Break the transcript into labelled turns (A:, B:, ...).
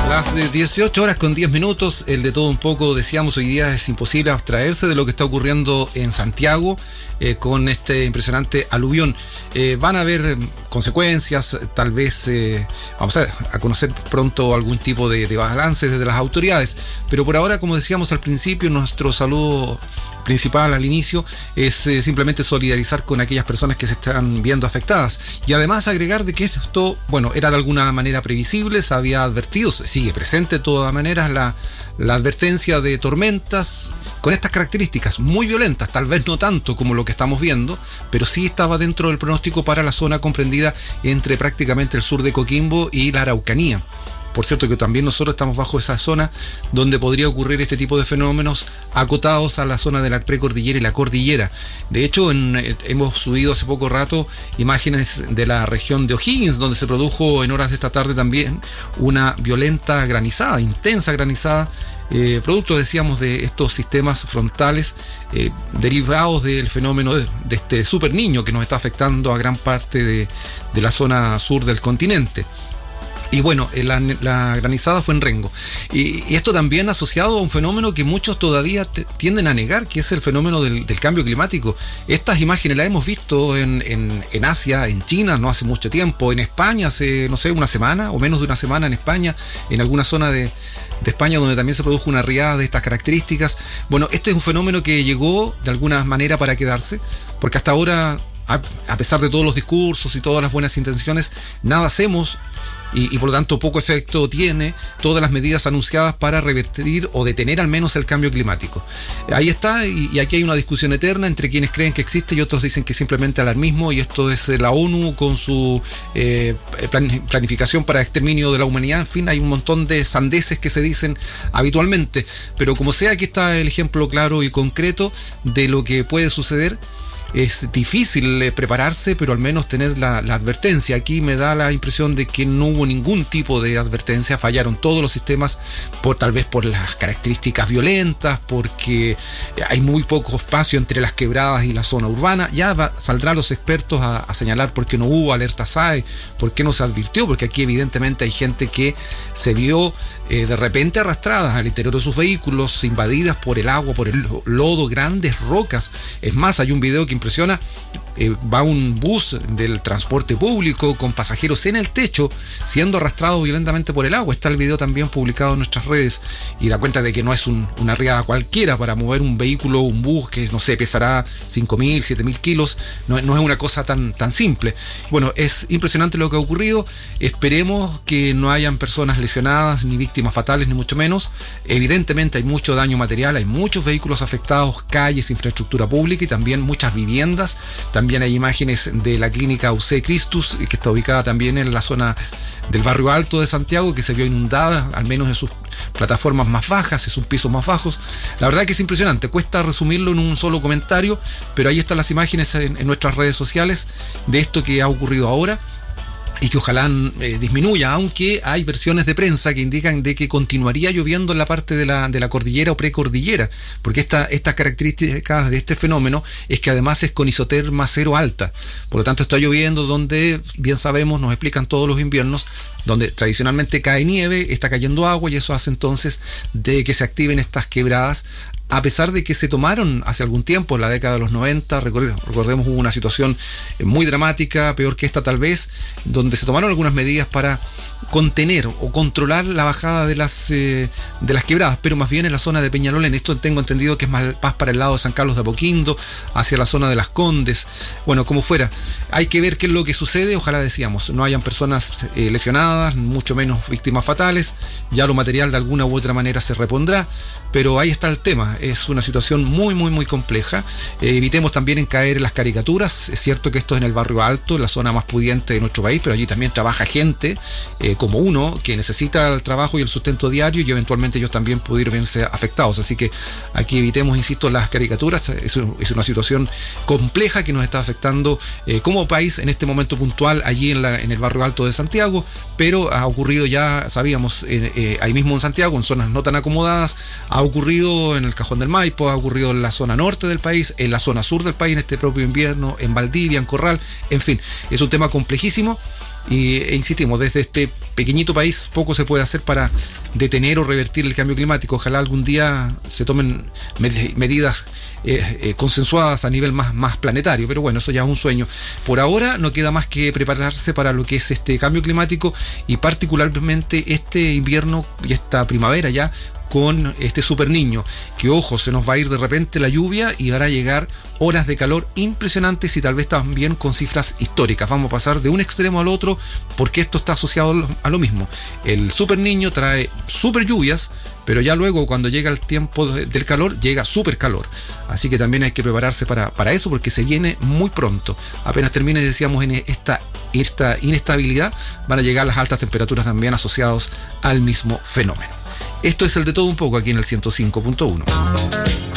A: Las 18 horas con 10 minutos, el de todo un poco, decíamos hoy día es imposible abstraerse de lo que está ocurriendo en Santiago con este impresionante aluvión. Van a haber consecuencias, tal vez vamos a conocer pronto algún tipo de balance desde las autoridades, pero por ahora, como decíamos al principio, nuestro saludo principal al inicio es simplemente solidarizar con aquellas personas que se están viendo afectadas y además agregar de que esto, bueno, era de alguna manera previsible, se había advertido, sigue presente de todas maneras la advertencia de tormentas con estas características muy violentas, tal vez no tanto como lo que estamos viendo, pero sí estaba dentro del pronóstico para la zona comprendida entre prácticamente el sur de Coquimbo y la Araucanía. Por cierto que también nosotros estamos bajo esa zona donde podría ocurrir este tipo de fenómenos acotados a la zona de la precordillera y la cordillera. De hecho, hemos subido hace poco rato imágenes de la región de O'Higgins, donde se produjo en horas de esta tarde también una violenta granizada, intensa granizada, producto, decíamos, de estos sistemas frontales derivados del fenómeno de este super niño que nos está afectando a gran parte de la zona sur del continente. Y bueno, la granizada fue en Rengo. Y esto también asociado a un fenómeno que muchos todavía tienden a negar, que es el fenómeno del cambio climático. Estas imágenes las hemos visto en Asia, en China, no hace mucho tiempo, en España hace, no sé, una semana o menos de una semana en España, en alguna zona de España donde también se produjo una riada de estas características. Bueno, este es un fenómeno que llegó de alguna manera para quedarse, porque hasta ahora, a pesar de todos los discursos y todas las buenas intenciones, nada hacemos. Y por lo tanto poco efecto tiene todas las medidas anunciadas para revertir o detener al menos el cambio climático. Ahí está, y aquí hay una discusión eterna entre quienes creen que existe y otros dicen que simplemente alarmismo, y esto es la ONU con su planificación para exterminio de la humanidad. En fin, hay un montón de sandeces que se dicen habitualmente, pero como sea, aquí está el ejemplo claro y concreto de lo que puede suceder. Es difícil prepararse, pero al menos tener la advertencia. Aquí me da la impresión de que no hubo ningún tipo de advertencia, fallaron todos los sistemas, tal vez por las características violentas, porque hay muy poco espacio entre las quebradas y la zona urbana. Ya saldrán los expertos a señalar por qué no hubo alerta SAE, por qué no se advirtió, porque aquí evidentemente hay gente que se vio de repente arrastradas al interior de sus vehículos, invadidas por el agua, por el lodo, grandes rocas. Es más, hay un video que impresiona. Va un bus del transporte público con pasajeros en el techo siendo arrastrados violentamente por el agua. Está el video también publicado en nuestras redes y da cuenta de que no es una riada cualquiera para mover un vehículo, un bus que no sé, pesará 5.000, 7.000 kilos. No es una cosa tan simple. Bueno, es impresionante lo que ha ocurrido. Esperemos que no hayan personas lesionadas ni víctimas fatales, ni mucho menos. Evidentemente hay mucho daño material, hay muchos vehículos afectados, calles, infraestructura pública y también muchas viviendas. También hay imágenes de la clínica UC Christus, que está ubicada también en la zona del barrio Alto de Santiago, que se vio inundada, al menos en sus plataformas más bajas, en sus pisos más bajos. La verdad que es impresionante, cuesta resumirlo en un solo comentario, pero ahí están las imágenes en nuestras redes sociales de esto que ha ocurrido ahora. Y que ojalá disminuya, aunque hay versiones de prensa que indican de que continuaría lloviendo en la parte de la cordillera o precordillera, porque estas características de este fenómeno es que además es con isoterma cero alta, por lo tanto está lloviendo donde, bien sabemos, nos explican todos los inviernos, donde tradicionalmente cae nieve, está cayendo agua y eso hace entonces de que se activen estas quebradas. A pesar de que se tomaron hace algún tiempo, en la década de los 90, recordemos, hubo una situación muy dramática, peor que esta tal vez, donde se tomaron algunas medidas para contener o controlar la bajada de las quebradas, pero más bien en la zona de Peñalolén. Esto tengo entendido que es más para el lado de San Carlos de Apoquindo, hacia la zona de Las Condes. Bueno, como fuera, hay que ver qué es lo que sucede. Ojalá, decíamos, no hayan personas lesionadas, mucho menos víctimas fatales. Ya lo material de alguna u otra manera se repondrá. Pero ahí está el tema, es una situación muy compleja. Evitemos también en caer en las caricaturas. Es cierto que esto es en el barrio Alto, la zona más pudiente de nuestro país, pero allí también trabaja gente como uno que necesita el trabajo y el sustento diario, y eventualmente ellos también pudieron verse afectados. Así que aquí evitemos, insisto, las caricaturas. Es una situación compleja que nos está afectando como país en este momento puntual allí en el barrio Alto de Santiago, pero ha ocurrido, ya sabíamos, ahí mismo en Santiago, en zonas no tan acomodadas. Ha ocurrido en el Cajón del Maipo, ha ocurrido en la zona norte del país, en la zona sur del país en este propio invierno, en Valdivia, en Corral, en fin, es un tema complejísimo. E insistimos, desde este pequeñito país poco se puede hacer para detener o revertir el cambio climático. Ojalá algún día se tomen medidas consensuadas a nivel más planetario, pero bueno, eso ya es un sueño. Por ahora no queda más que prepararse para lo que es este cambio climático y particularmente este invierno y esta primavera ya con este super niño, que ojo, se nos va a ir de repente la lluvia y van a llegar horas de calor impresionantes y tal vez también con cifras históricas. Vamos a pasar de un extremo al otro porque esto está asociado a lo mismo. El super niño trae super lluvias, pero ya luego cuando llega el tiempo del calor, llega super calor. Así que también hay que prepararse para eso porque se viene muy pronto. Apenas termine, decíamos, en esta inestabilidad, van a llegar las altas temperaturas también asociados al mismo fenómeno. Esto es el de todo un poco aquí en el 105.1.